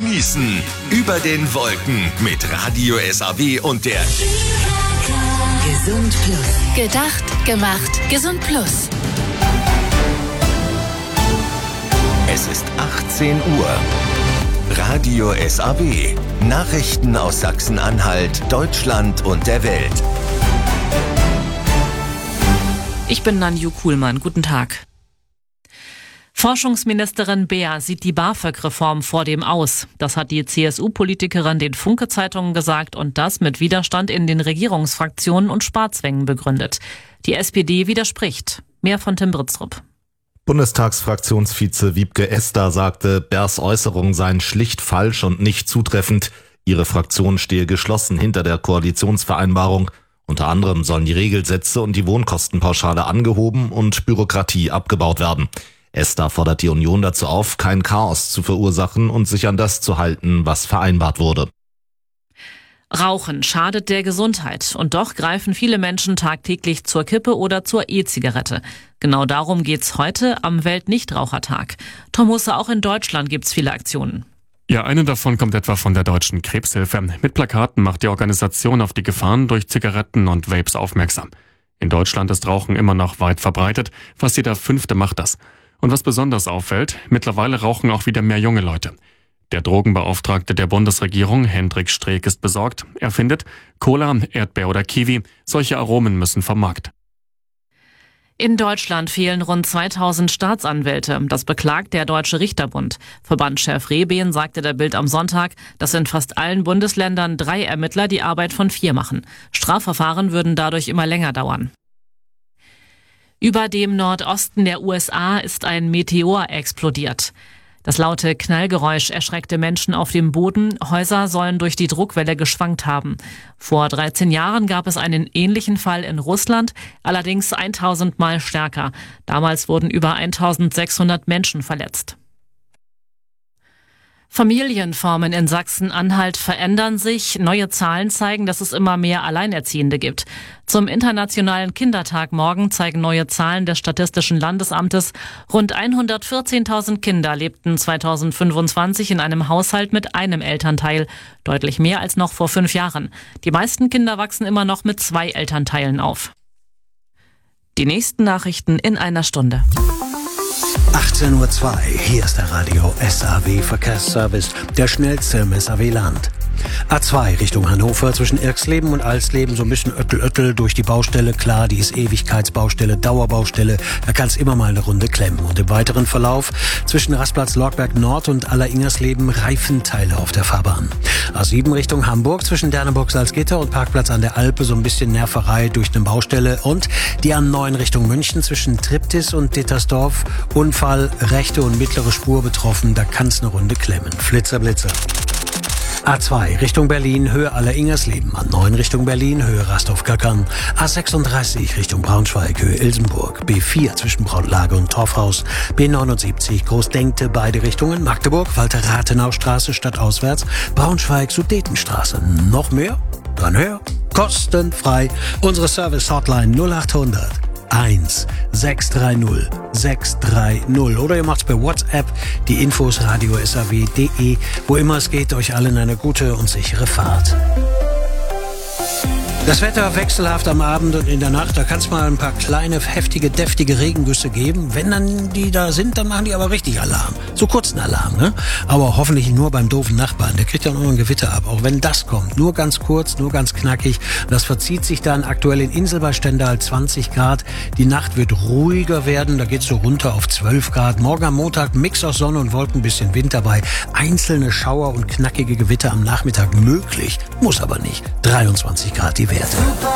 genießen. Über den Wolken mit Radio SAW und der Gesund Plus. Gedacht, gemacht, Gesund Plus. Es ist 18 Uhr. Radio SAW. Nachrichten aus Sachsen-Anhalt, Deutschland und der Welt. Ich bin Nanju Kuhlmann. Guten Tag. Forschungsministerin Beer sieht die BAföG-Reform vor dem aus. Das hat die CSU-Politikerin den Funke-Zeitungen gesagt und das mit Widerstand in den Regierungsfraktionen und Sparzwängen begründet. Die SPD widerspricht. Mehr von Tim Britztrup. Bundestagsfraktionsvize Wiebke Esder sagte, Beers Äußerungen seien schlicht falsch und nicht zutreffend. Ihre Fraktion stehe geschlossen hinter der Koalitionsvereinbarung. Unter anderem sollen die Regelsätze und die Wohnkostenpauschale angehoben und Bürokratie abgebaut werden. Esder fordert die Union dazu auf, kein Chaos zu verursachen und sich an das zu halten, was vereinbart wurde. Rauchen schadet der Gesundheit und doch greifen viele Menschen tagtäglich zur Kippe oder zur E-Zigarette. Genau darum geht's heute am Weltnichtrauchertag. Tom Husse, auch in Deutschland gibt's viele Aktionen. Ja, eine davon kommt etwa von der Deutschen Krebshilfe. Mit Plakaten macht die Organisation auf die Gefahren durch Zigaretten und Vapes aufmerksam. In Deutschland ist Rauchen immer noch weit verbreitet. Fast jeder Fünfte macht das. Und was besonders auffällt, mittlerweile rauchen auch wieder mehr junge Leute. Der Drogenbeauftragte der Bundesregierung, Hendrik Streeck, ist besorgt. Er findet, Cola, Erdbeer oder Kiwi, solche Aromen müssen vom Markt. In Deutschland fehlen rund 2000 Staatsanwälte. Das beklagt der Deutsche Richterbund. Verbandschef Rehbehn sagte der Bild am Sonntag, dass in fast allen Bundesländern 3 Ermittler die Arbeit von 4 machen. Strafverfahren würden dadurch immer länger dauern. Über dem Nordosten der USA ist ein Meteor explodiert. Das laute Knallgeräusch erschreckte Menschen auf dem Boden. Häuser sollen durch die Druckwelle geschwankt haben. Vor 13 Jahren gab es einen ähnlichen Fall in Russland, allerdings 1000 Mal stärker. Damals wurden über 1600 Menschen verletzt. Familienformen in Sachsen-Anhalt verändern sich. Neue Zahlen zeigen, dass es immer mehr Alleinerziehende gibt. Zum Internationalen Kindertag morgen zeigen neue Zahlen des Statistischen Landesamtes. Rund 114.000 Kinder lebten 2025 in einem Haushalt mit einem Elternteil. Deutlich mehr als noch vor 5 Jahren. Die meisten Kinder wachsen immer noch mit 2 Elternteilen auf. Die nächsten Nachrichten in einer Stunde. 18:02 Uhr, hier ist der Radio SAW Verkehrsservice, der schnellste im SAW-Land. A2 Richtung Hannover zwischen Irxleben und Alsleben so ein bisschen Öttel durch die Baustelle. Klar, die ist Ewigkeitsbaustelle, Dauerbaustelle, da kann es immer mal eine Runde klemmen. Und im weiteren Verlauf zwischen Rastplatz Lorgberg Nord und Alleringersleben Reifenteile auf der Fahrbahn. A7 Richtung Hamburg zwischen Derneburg-Salzgitter und Parkplatz an der Alpe so ein bisschen Nerverei durch eine Baustelle. Und die A9 Richtung München zwischen Triptis und Dittersdorf. Unfall, rechte und mittlere Spur betroffen, da kann es eine Runde klemmen. Flitzer, Blitzer. A2 Richtung Berlin, Höhe Alleringersleben. A9 Richtung Berlin, Höhe Rastow-Kackern. A36 Richtung Braunschweig, Höhe Ilsenburg. B4 zwischen Braunlage und Torfhaus. B79 Großdenkte, beide Richtungen. Magdeburg, Walter-Rathenau-Straße stadtauswärts. Braunschweig, Sudetenstraße. Noch mehr? Dann hör. Kostenfrei. Unsere Service-Hotline 0800 1630 630 oder ihr macht's bei WhatsApp, die Infos radio-saw.de, wo immer es geht, euch allen eine gute und sichere Fahrt. Das Wetter wechselhaft am Abend und in der Nacht, da kann es mal ein paar kleine, heftige, deftige Regengüsse geben. Wenn dann die da sind, dann machen die aber richtig Alarm. So kurzen Alarm, ne? Aber hoffentlich nur beim doofen Nachbarn. Der kriegt ja noch ein Gewitter ab. Auch wenn das kommt. Nur ganz kurz, nur ganz knackig. Das verzieht sich dann aktuell in Insel bei Stendal 20 Grad. Die Nacht wird ruhiger werden. Da geht's so runter auf 12 Grad. Morgen am Montag Mix aus Sonne und Wolken, bisschen Wind dabei. Einzelne Schauer und knackige Gewitter am Nachmittag möglich. Muss aber nicht. 23 Grad die Werte.